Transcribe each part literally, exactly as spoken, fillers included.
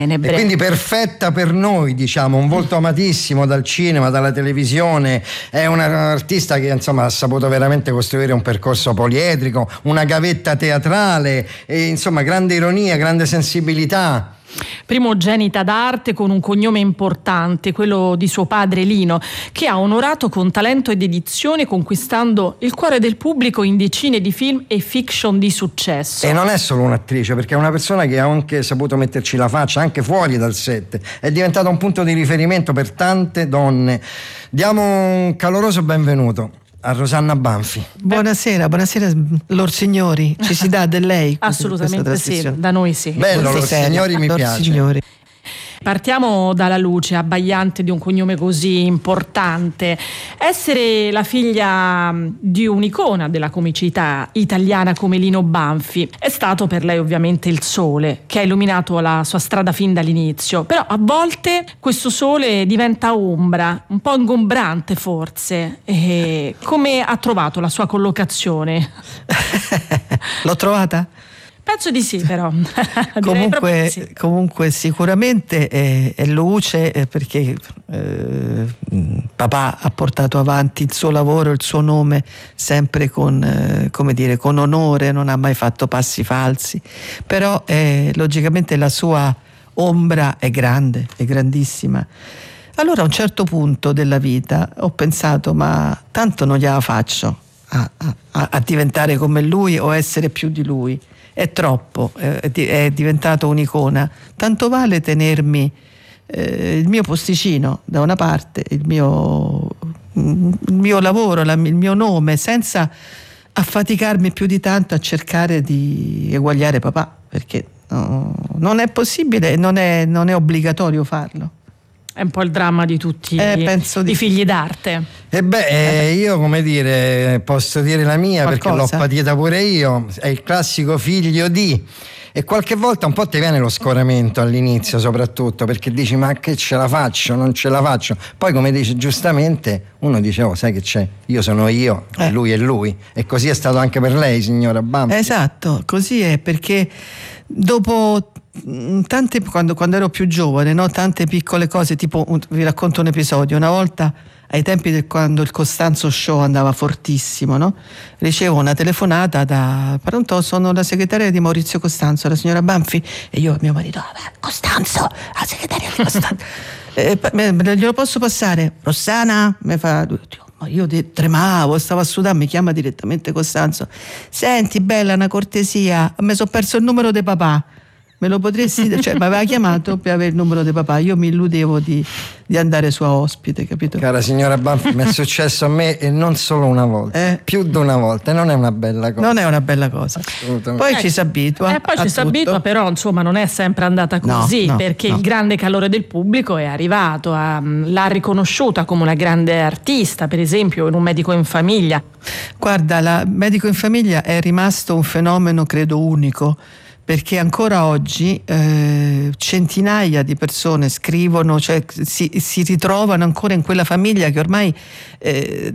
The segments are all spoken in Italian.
E quindi perfetta per noi, diciamo, un volto amatissimo dal cinema, dalla televisione, è un'artista che insomma ha saputo veramente costruire un percorso poliedrico, una gavetta teatrale, e insomma grande ironia, grande sensibilità. Primogenita d'arte con un cognome importante, quello di suo padre Lino, che ha onorato con talento ed edizione, conquistando il cuore del pubblico in decine di film e fiction di successo. E non è solo un'attrice, perché è una persona che ha anche saputo metterci la faccia anche fuori dal set, è diventata un punto di riferimento per tante donne. Diamo un caloroso benvenuto a Rosanna Banfi. Buonasera, buonasera Lor Signori, ci si dà del lei? Assolutamente sì, da noi sì. Bello, Lor Signori, mi Lor piace. Signori. Partiamo dalla luce abbagliante di un cognome così importante. Essere la figlia di un'icona della comicità italiana come Lino Banfi è stato per lei ovviamente il sole che ha illuminato la sua strada fin dall'inizio, però a volte questo sole diventa ombra, un po' ingombrante forse. E come ha trovato la sua collocazione? L'ho trovata? Penso di sì, però. comunque, sì. comunque sicuramente è, è luce, perché eh, papà ha portato avanti il suo lavoro, il suo nome sempre con, eh, come dire, con onore, non ha mai fatto passi falsi, però eh, logicamente la sua ombra è grande, è grandissima. Allora a un certo punto della vita ho pensato, ma tanto non gliela faccio a, a, a diventare come lui o essere più di lui. È troppo, è diventato un'icona, tanto vale tenermi eh, il mio posticino da una parte, il mio, il mio lavoro, la, il mio nome, senza affaticarmi più di tanto a cercare di eguagliare papà, perché no, non è possibile e non è, non è obbligatorio farlo. È un po' il dramma di tutti eh, penso di i figli d'arte. E beh, eh, io come dire, posso dire la mia, Qualcosa? Perché l'ho patita pure io, è il classico figlio di, e qualche volta un po' ti viene lo scoramento all'inizio, soprattutto perché dici ma che ce la faccio, non ce la faccio, poi come dici giustamente uno dice oh sai che c'è, io sono io, eh. lui è lui, e così è stato anche per lei, signora Banfi. Esatto, così è, perché dopo tante, quando, quando ero più giovane, no? Tante piccole cose, tipo un, vi racconto un episodio. Una volta ai tempi del, quando il Costanzo Show andava fortissimo, no? Ricevo una telefonata da pronto, sono la segretaria di Maurizio Costanzo, la signora Banfi, e io e mio marito ah, Costanzo, la segretaria di Costanzo eh, me, me, glielo posso passare? Rossana? Mi fa, ma io tremavo, stavo a sudare, mi chiama direttamente Costanzo, senti bella, una cortesia, mi sono perso il numero di papà, me lo potresti, cioè mi aveva chiamato per avere il numero di papà, io mi illudevo di, di andare sua ospite, capito? Cara signora Banfi, mi è successo a me e non solo una volta, eh? più di una volta, e non è una bella cosa. Non è una bella cosa. Poi eh, ci si abitua. E eh, poi ci si abitua, però insomma non è sempre andata così, no, no, perché no. il grande calore del pubblico è arrivato, a, l'ha riconosciuta come una grande artista, per esempio in Un medico in famiglia. Guarda, la Medico in famiglia è rimasto un fenomeno credo unico, perché ancora oggi eh, centinaia di persone scrivono, cioè si, si ritrovano ancora in quella famiglia che ormai eh,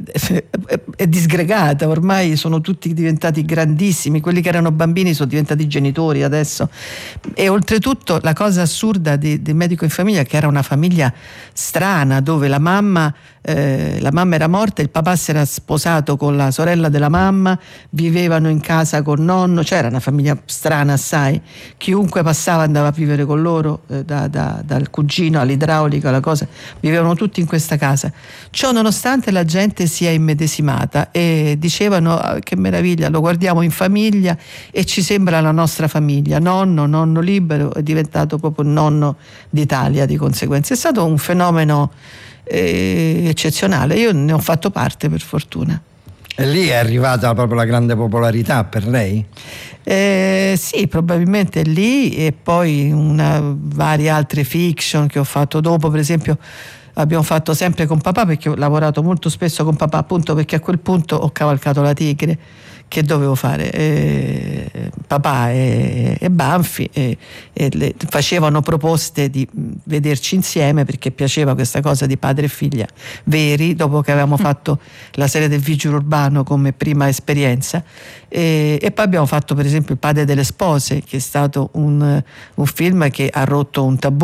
è disgregata, ormai sono tutti diventati grandissimi, quelli che erano bambini sono diventati genitori adesso, e oltretutto la cosa assurda di, di Medico in famiglia è che era una famiglia strana, dove la mamma Eh, la mamma era morta, il papà si era sposato con la sorella della mamma, vivevano in casa con nonno, cioè era una famiglia strana assai, chiunque passava andava a vivere con loro, eh, da, da, dal cugino all'idraulico alla cosa, vivevano tutti in questa casa. Ciò nonostante la gente si è immedesimata e dicevano ah, che meraviglia, lo guardiamo in famiglia e ci sembra la nostra famiglia, nonno, nonno libero, è diventato proprio il nonno d'Italia di conseguenza. È stato un fenomeno Eh, eccezionale, io ne ho fatto parte per fortuna. E lì è arrivata proprio la grande popolarità per lei? Eh, sì, probabilmente lì, e poi una varie altre fiction che ho fatto dopo, per esempio abbiamo fatto sempre con papà, perché ho lavorato molto spesso con papà, appunto perché a quel punto ho cavalcato la tigre. Che dovevo fare? Eh, papà e, e Banfi e, e le, facevano proposte di vederci insieme, perché piaceva questa cosa di padre e figlia veri, dopo che avevamo fatto la serie del Vigile Urbano come prima esperienza, e, e poi abbiamo fatto per esempio Il padre delle spose, che è stato un, un film che ha rotto un tabù.